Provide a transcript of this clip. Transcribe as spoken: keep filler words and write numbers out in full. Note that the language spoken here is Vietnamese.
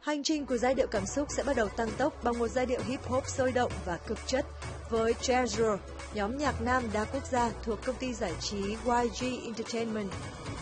Hành trình của giai điệu cảm xúc sẽ bắt đầu tăng tốc bằng một giai điệu hip hop sôi động và cực chất với Treasure, nhóm nhạc nam đa quốc gia thuộc công ty giải trí Y G Entertainment.